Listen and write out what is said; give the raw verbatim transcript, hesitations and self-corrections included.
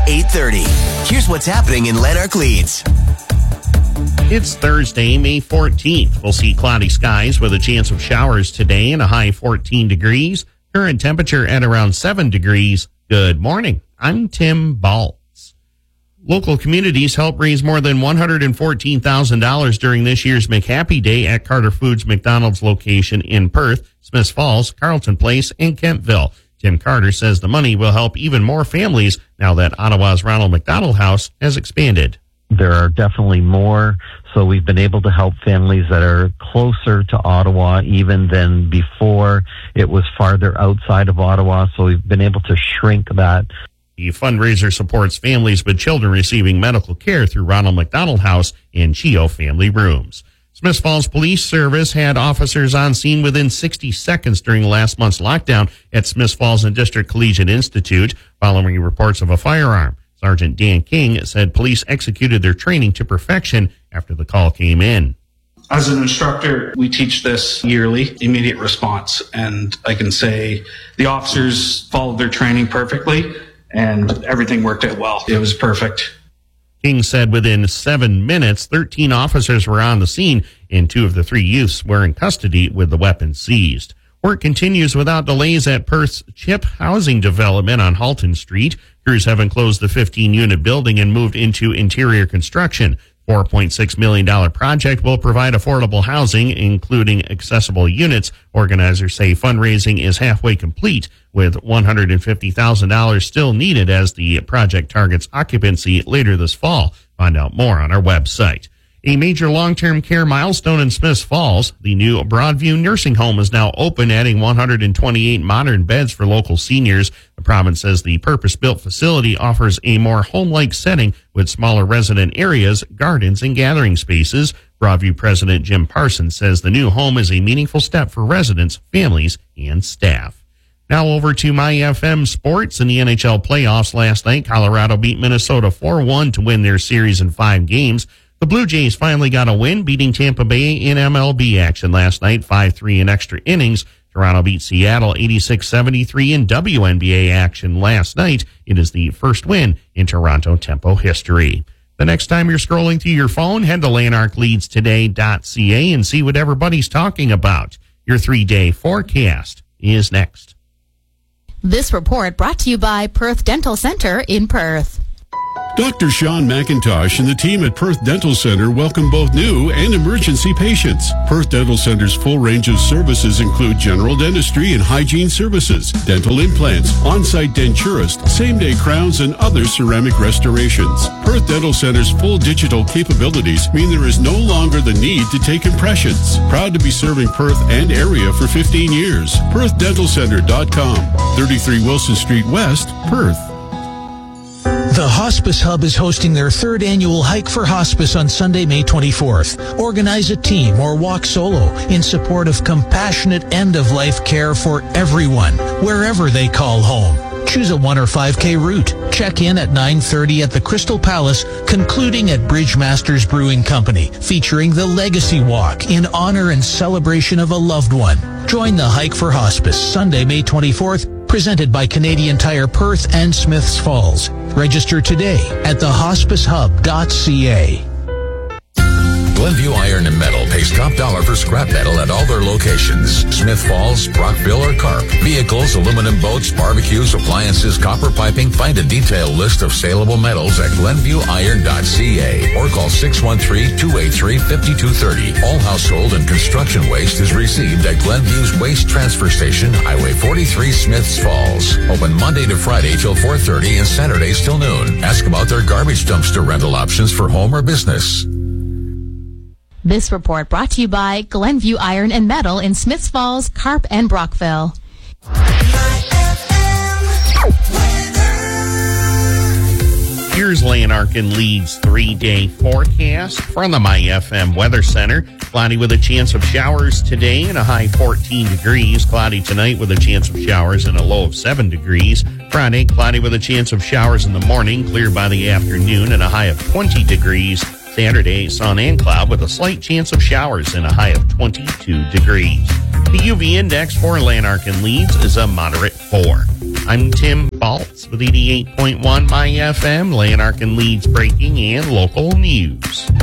eight thirty. Here's what's happening in Lanark Leeds. It's Thursday, May fourteenth. We'll see cloudy skies with a chance of showers today and a high fourteen degrees. Current temperature at around seven degrees. Good morning. I'm Tim Baltz. Local communities helped raise more than one hundred fourteen thousand dollars during this year's McHappy Day at Carter Foods McDonald's location in Perth, Smiths Falls, Carlton Place, and Kentville. Tim Carter says the money will help even more families now that Ottawa's Ronald McDonald House has expanded. There are definitely more, so we've been able to help families that are closer to Ottawa even than before it was farther outside of Ottawa, so we've been able to shrink that. The fundraiser supports families with children receiving medical care through Ronald McDonald House and CHEO Family Rooms. Smiths Falls Police Service had officers on scene within sixty seconds during last month's lockdown at Smiths Falls and District Collegiate Institute following reports of a firearm. Sergeant Dan King said police executed their training to perfection after the call came in. As an instructor, we teach this yearly, immediate response, and I can say the officers followed their training perfectly and everything worked out well. It was perfect. King said within seven minutes, thirteen officers were on the scene and two of the three youths were in custody with the weapons seized. Work continues without delays at Perth's Chip housing development on Halton Street. Crews have enclosed the fifteen-unit building and moved into interior construction. four point six million dollars project will provide affordable housing, including accessible units. Organizers say fundraising is halfway complete, with one hundred fifty thousand dollars still needed as the project targets occupancy later this fall. Find out more on our website. A major long-term care milestone in Smiths Falls. The new Broadview Nursing Home is now open, adding one hundred twenty-eight modern beds for local seniors. The province says the purpose-built facility offers a more home-like setting with smaller resident areas, gardens, and gathering spaces. Broadview President Jim Parsons says the new home is a meaningful step for residents, families, and staff. Now over to My F M Sports. In the N H L playoffs last night, Colorado beat Minnesota four one to win their series in five games. The Blue Jays finally got a win, beating Tampa Bay in M L B action last night, five three in extra innings. Toronto beat Seattle eighty-six seventy-three in W N B A action last night. It is the first win in Toronto Tempo history. The next time you're scrolling through your phone, head to Lanark Leeds Today dot C A and see what everybody's talking about. Your three-day forecast is next. This report brought to you by Perth Dental Center in Perth. Doctor Sean McIntosh and the team at Perth Dental Center welcome both new and emergency patients. Perth Dental Center's full range of services include general dentistry and hygiene services, dental implants, on-site denturist, same-day crowns, and other ceramic restorations. Perth Dental Center's full digital capabilities mean there is no longer the need to take impressions. Proud to be serving Perth and area for fifteen years. perth dental center dot com, thirty-three Wilson Street West, Perth. The Hospice Hub is hosting their third annual Hike for Hospice on Sunday, May twenty-fourth. Organize a team or walk solo in support of compassionate end-of-life care for everyone, wherever they call home. Choose a one or five K route. Check in at nine thirty at the Crystal Palace, concluding at Bridgemasters Brewing Company, featuring the Legacy Walk in honor and celebration of a loved one. Join the Hike for Hospice Sunday, May twenty-fourth, presented by Canadian Tire Perth and Smiths Falls. Register today at the hospice hub dot c a. Glenview Iron and Metal pays top dollar for scrap metal at all their locations. Smith Falls, Brockville, or Carp. Vehicles, aluminum boats, barbecues, appliances, copper piping. Find a detailed list of saleable metals at glenview iron dot c a or call six one three, two eight three, five two three zero. All household and construction waste is received at Glenview's Waste Transfer Station, Highway forty-three, Smiths Falls. Open Monday to Friday till four thirty and Saturdays till noon. Ask about their garbage dumpster rental options for home or business. This report brought to you by Glenview Iron and Metal in Smiths Falls, Carp, and Brockville. Here's Lanark and Leeds' three-day forecast from the My F M Weather Center. Cloudy with a chance of showers today and a high fourteen degrees. Cloudy tonight with a chance of showers and a low of seven degrees. Friday, cloudy with a chance of showers in the morning, clear by the afternoon and a high of twenty degrees. Saturday, sun and cloud with a slight chance of showers and a high of twenty-two degrees. The U V index for Lanark and Leeds is a moderate four. I'm Tim Baltz with eighty-eight point one My F M, Lanark and Leeds breaking and local news.